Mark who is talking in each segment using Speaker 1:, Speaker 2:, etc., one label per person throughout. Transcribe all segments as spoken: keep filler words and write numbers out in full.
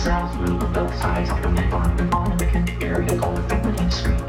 Speaker 1: browse through both sides of the environment on a vacant area called Finley Street.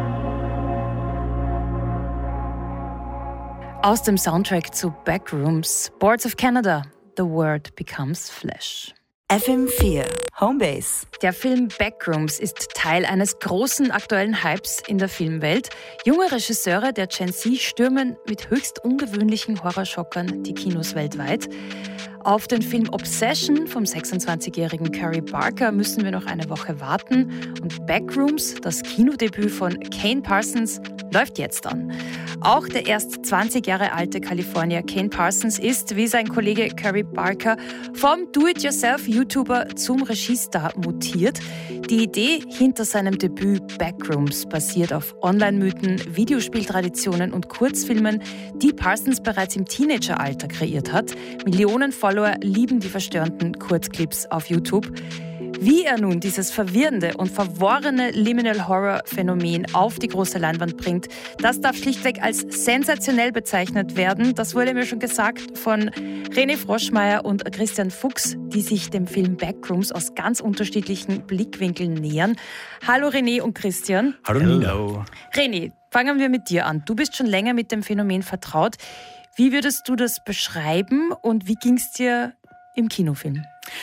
Speaker 2: Aus dem Soundtrack zu Backrooms, Boards of Canada, The Word Becomes Flesh.
Speaker 3: F M vier Homebase.
Speaker 2: Der Film Backrooms ist Teil eines großen aktuellen Hypes in der Filmwelt. Junge Regisseure der Gen Z stürmen mit höchst ungewöhnlichen Horrorschockern die Kinos weltweit. Auf den Film Obsession vom sechsundzwanzigjährigen Curry Barker müssen wir noch eine Woche warten. Und Backrooms, das Kinodebüt von Kane Parsons, läuft jetzt an. Auch der erst zwanzig Jahre alte Kalifornier Kane Parsons ist, wie sein Kollege Curry Barker, vom Do-it-yourself-YouTuber zum Regiestar mutiert. Die Idee hinter seinem Debüt Backrooms basiert auf Online-Mythen, Videospieltraditionen und Kurzfilmen, die Parsons bereits im Teenageralter kreiert hat. Millionen Follower lieben die verstörenden Kurzclips auf YouTube. Wie er nun dieses verwirrende und verworrene Liminal-Horror-Phänomen auf die große Leinwand bringt, das darf schlichtweg als sensationell bezeichnet werden. Das wurde mir schon gesagt von René Froschmeier und Christian Fuchs, die sich dem Film Backrooms aus ganz unterschiedlichen Blickwinkeln nähern. Hallo René und Christian.
Speaker 4: Hallo Nina.
Speaker 2: René, fangen wir mit dir an. Du bist schon länger mit dem Phänomen vertraut. Wie würdest du das beschreiben und wie ging es dir im Kinofilm?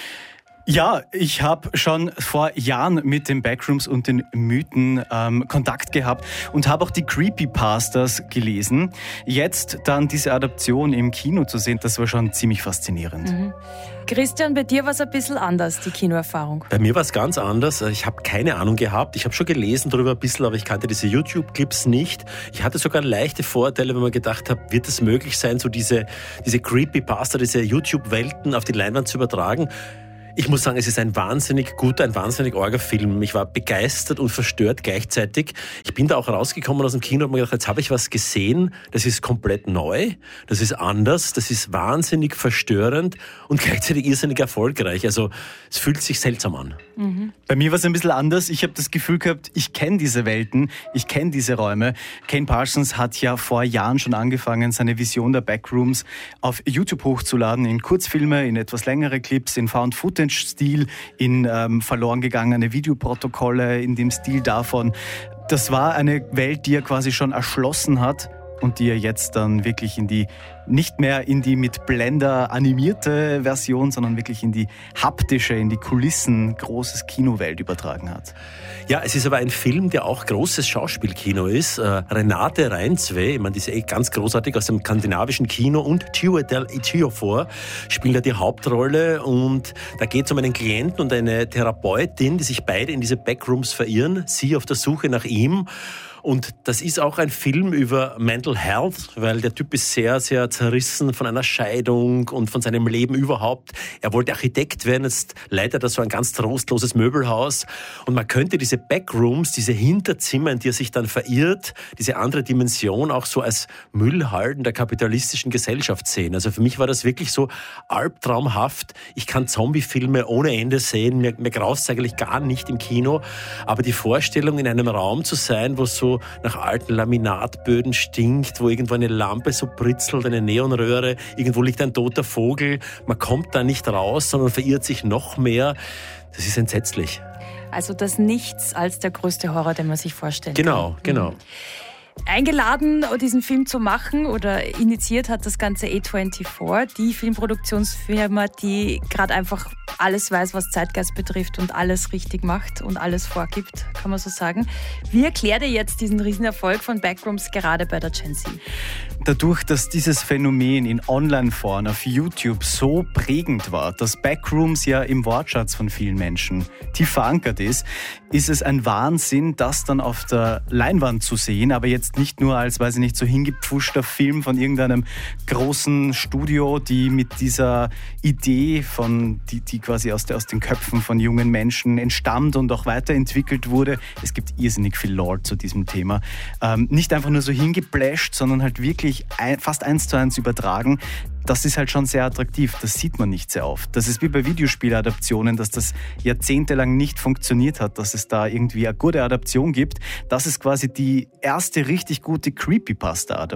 Speaker 4: Ja, ich habe schon vor Jahren mit den Backrooms und den Mythen ähm, Kontakt gehabt und habe auch die Creepypastas gelesen. Jetzt dann diese Adaption im Kino zu sehen, das war schon ziemlich faszinierend.
Speaker 2: Mhm. Christian, bei dir war es ein bisschen anders, die Kinoerfahrung.
Speaker 5: Bei mir war es ganz anders. Ich habe keine Ahnung gehabt. Ich habe schon gelesen darüber ein bisschen, aber ich kannte diese YouTube-Clips nicht. Ich hatte sogar leichte Vorteile, wenn man gedacht hat, wird es möglich sein, so diese, diese Creepypasta, diese YouTube-Welten auf die Leinwand zu übertragen. Ich muss sagen, es ist ein wahnsinnig guter, ein wahnsinnig arger Film. Ich war begeistert und verstört gleichzeitig. Ich bin da auch rausgekommen aus dem Kino und habe mir gedacht, jetzt habe ich was gesehen, das ist komplett neu, das ist anders, das ist wahnsinnig verstörend und gleichzeitig irrsinnig erfolgreich. Also es fühlt sich seltsam an.
Speaker 4: Mhm. Bei mir war es ein bisschen anders. Ich habe das Gefühl gehabt, ich kenne diese Welten, ich kenne diese Räume. Kane Parsons hat ja vor Jahren schon angefangen, seine Vision der Backrooms auf YouTube hochzuladen, in Kurzfilme, in etwas längere Clips, in Found-Footage-Stil, in ähm, verloren gegangene Videoprotokolle, in dem Stil davon. Das war eine Welt, die er quasi schon erschlossen hat und die er jetzt dann wirklich in die, nicht mehr in die mit Blender animierte Version, sondern wirklich in die haptische, in die Kulissen großes Kinowelt übertragen hat.
Speaker 5: Ja, es ist aber ein Film, der auch großes Schauspielkino ist. Äh, Renate Reinsve, ich meine, die ist eh ganz großartig aus dem skandinavischen Kino, und Chiwetel Ejiofor spielen da die Hauptrolle, und da geht es um einen Klienten und eine Therapeutin, die sich beide in diese Backrooms verirren, sie auf der Suche nach ihm. Und das ist auch ein Film über Mental Health, weil der Typ ist sehr, sehr zerrissen von einer Scheidung und von seinem Leben überhaupt. Er wollte Architekt werden, jetzt leitet er so ein ganz trostloses Möbelhaus. Und man könnte diese Backrooms, diese Hinterzimmer, in die er sich dann verirrt, diese andere Dimension auch so als Müllhalden der kapitalistischen Gesellschaft sehen. Also für mich war das wirklich so albtraumhaft. Ich kann Zombiefilme ohne Ende sehen, mir, mir graust es eigentlich gar nicht im Kino. Aber die Vorstellung, in einem Raum zu sein, wo so nach alten Laminatböden stinkt, wo irgendwo eine Lampe so britzelt, eine Neonröhre, irgendwo liegt ein toter Vogel. Man kommt da nicht raus, sondern verirrt sich noch mehr. Das ist entsetzlich.
Speaker 2: Also das Nichts als der größte Horror, den man sich vorstellt.
Speaker 5: Genau, genau.
Speaker 2: Mhm. Eingeladen, diesen Film zu machen oder initiiert hat das Ganze A vierundzwanzig, die Filmproduktionsfirma, die gerade einfach alles weiß, was Zeitgeist betrifft und alles richtig macht und alles vorgibt, kann man so sagen. Wie erklärt ihr jetzt diesen Riesenerfolg von Backrooms gerade bei der Gen Z?
Speaker 4: Dadurch, dass dieses Phänomen in Online-Foren auf YouTube so prägend war, dass Backrooms ja im Wortschatz von vielen Menschen tief verankert ist, ist es ein Wahnsinn, das dann auf der Leinwand zu sehen, aber jetzt nicht nur als, weiß ich nicht, so hingepfuschter Film von irgendeinem großen Studio, die mit dieser Idee von, die, die quasi aus, der, aus den Köpfen von jungen Menschen entstammt und auch weiterentwickelt wurde. Es gibt irrsinnig viel Lore zu diesem Thema. Ähm, nicht einfach nur so hingeplasht, sondern halt wirklich ein, fast eins zu eins übertragen. Das ist halt schon sehr attraktiv, das sieht man nicht sehr oft. Das ist wie bei Videospieladaptionen, dass das jahrzehntelang nicht funktioniert hat, dass es da irgendwie eine gute Adaption gibt. Das ist quasi die erste richtig gute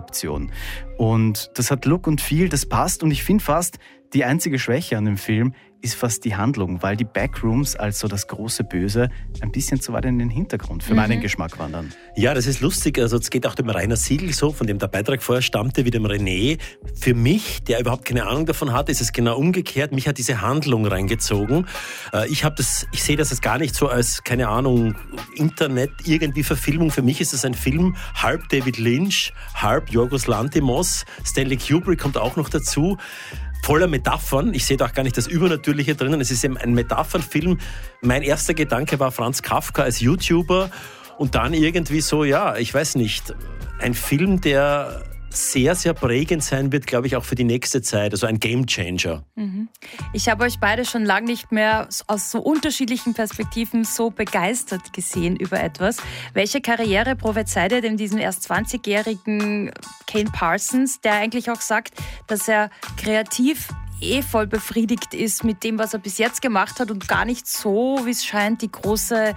Speaker 4: Creepypasta-Adaption. Und das hat Look und Feel, das passt, und ich finde fast, die einzige Schwäche an dem Film ist fast die Handlung, weil die Backrooms als so das große Böse ein bisschen zu weit in den Hintergrund für mhm. meinen Geschmack wandern.
Speaker 5: Ja, das ist lustig. Also es geht auch dem Rainer Siegel so, von dem der Beitrag vorher stammte, wie dem René. Für mich, der überhaupt keine Ahnung davon hat, ist es genau umgekehrt. Mich hat diese Handlung reingezogen. Ich habe das, ich sehe das jetzt gar nicht so als, keine Ahnung, Internet, irgendwie Verfilmung. Für mich ist es ein Film, halb David Lynch, halb Yorgos Lanthimos. Stanley Kubrick kommt auch noch dazu. Voller Metaphern. Ich sehe da auch gar nicht das Übernatürliche drinnen. Es ist eben ein Metaphernfilm. Mein erster Gedanke war Franz Kafka als YouTuber und dann irgendwie so, ja, ich weiß nicht, ein Film, der sehr, sehr prägend sein wird, glaube ich, auch für die nächste Zeit. Also ein Gamechanger.
Speaker 2: Mhm. Ich habe euch beide schon lange nicht mehr aus so unterschiedlichen Perspektiven so begeistert gesehen über etwas. Welche Karriere prophezeit ihr denn diesem erst zwanzigjährigen Kane Parsons, der eigentlich auch sagt, dass er kreativ eh voll befriedigt ist mit dem, was er bis jetzt gemacht hat und gar nicht so, wie es scheint, die große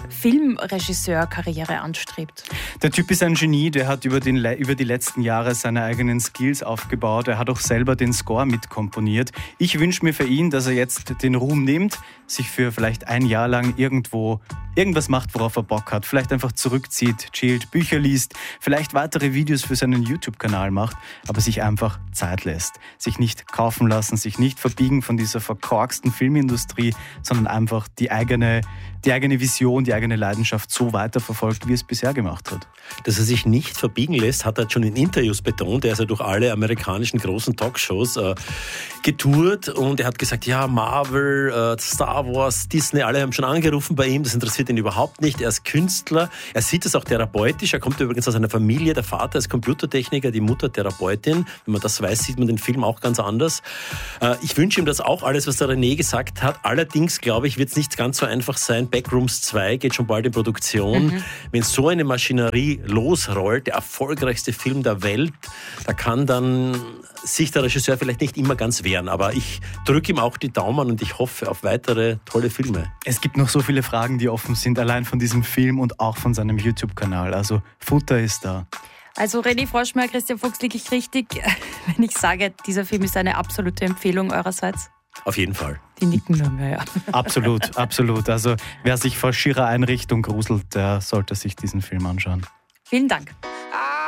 Speaker 2: Filmregisseur-Karriere anstrebt?
Speaker 4: Der Typ ist ein Genie, der hat über, den, über die letzten Jahre seine eigenen Skills aufgebaut. Er hat auch selber den Score mitkomponiert. Ich wünsche mir für ihn, dass er jetzt den Ruhm nimmt, sich für vielleicht ein Jahr lang irgendwo irgendwas macht, worauf er Bock hat. Vielleicht einfach zurückzieht, chillt, Bücher liest, vielleicht weitere Videos für seinen YouTube-Kanal macht, aber sich einfach Zeit lässt. Sich nicht kaufen lassen, sich nicht verbiegen von dieser verkorksten Filmindustrie, sondern einfach die eigene, die eigene Vision, die eigene Leidenschaft so weiterverfolgt, wie es bisher gemacht hat.
Speaker 5: Dass er sich nicht verbiegen lässt, hat er schon in Interviews betont. Er ist ja durch alle amerikanischen großen Talkshows äh, getourt und er hat gesagt, ja, Marvel, äh, Star Wars, Disney, alle haben schon angerufen bei ihm. Das interessiert ihn überhaupt nicht. Er ist Künstler. Er sieht das auch therapeutisch. Er kommt übrigens aus einer Familie. Der Vater ist Computertechniker, die Mutter Therapeutin. Wenn man das weiß, sieht man den Film auch ganz anders. Äh, ich wünsche ihm das auch alles, was der René gesagt hat. Allerdings, glaube ich, wird es nicht ganz so einfach sein. Backrooms zwei geht schon bald in Produktion. Mhm. Wenn so eine Maschinerie losrollt, der erfolgreichste Film der Welt, da kann dann sich der Regisseur vielleicht nicht immer ganz wehren. Aber ich drücke ihm auch die Daumen und ich hoffe auf weitere tolle Filme.
Speaker 4: Es gibt noch so viele Fragen, die offen sind, allein von diesem Film und auch von seinem YouTube-Kanal. Also Futter ist da.
Speaker 2: Also René Froschmeier, Christian Fuchs, liege ich richtig, wenn ich sage, dieser Film ist eine absolute Empfehlung eurerseits?
Speaker 5: Auf jeden Fall.
Speaker 2: Die nicken nur mehr, ja.
Speaker 4: Absolut, absolut. Also wer sich vor schierer Einrichtung gruselt, der sollte sich diesen Film anschauen.
Speaker 2: Vielen Dank.
Speaker 6: I